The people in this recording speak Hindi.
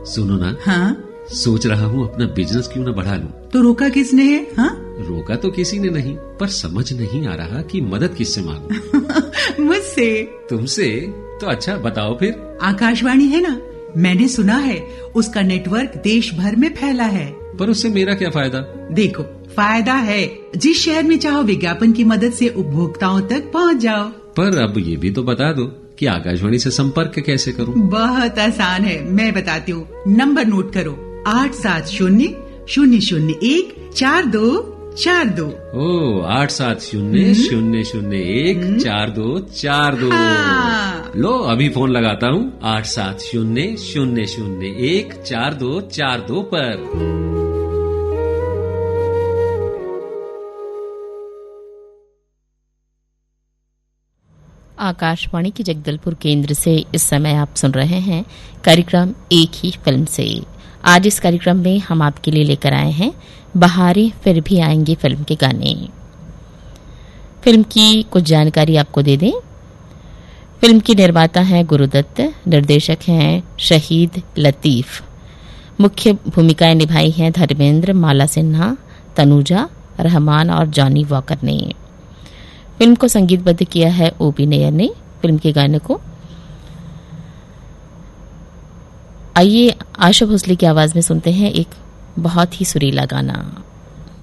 सुनो ना। हाँ? सोच रहा हूँ अपना बिजनेस क्यों ना बढ़ा लूं। तो रोका किसने है? हाँ? रोका तो किसी ने नहीं, पर समझ नहीं आ रहा कि मदद किससे मांगूं। मुझसे। तुमसे? तो अच्छा बताओ फिर। आकाशवाणी है ना, मैंने सुना है उसका नेटवर्क देश भर में फैला है। पर उससे मेरा क्या फायदा? देखो, फायदा है। जिस शहर में चाहो विज्ञापन की मदद से उपभोक्ताओं तक पहुंच जाओ। पर अब ये भी तो बता दो कि आकाशवाणी से संपर्क कैसे करूं? बहुत आसान है, मैं बताती हूँ। नंबर नोट करो, 870-001-4242। ओ 870-001-4242। हाँ। लो अभी फोन लगाता हूँ 870-001-4242 पर। आकाशवाणी के जगदलपुर केंद्र से इस समय आप सुन रहे हैं कार्यक्रम एक ही फिल्म से। आज इस कार्यक्रम में हम आपके लिए लेकर आए हैं बहारें फिर भी आएंगे फिल्म के गाने। फिल्म की कुछ जानकारी आपको दे दें। फिल्म की निर्माता हैं गुरुदत्त, निर्देशक हैं शहीद लतीफ। मुख्य भूमिकाएं निभाई हैं धर्मेंद्र, माला सिन्हा, तनुजा, रहमान और जॉनी वॉकर ने। फिल्म को संगीतबद्ध किया है ओपी नैयर ने। फिल्म के गाने को आइए आशा भोसले की आवाज में सुनते हैं, एक बहुत ही सुरीला गाना।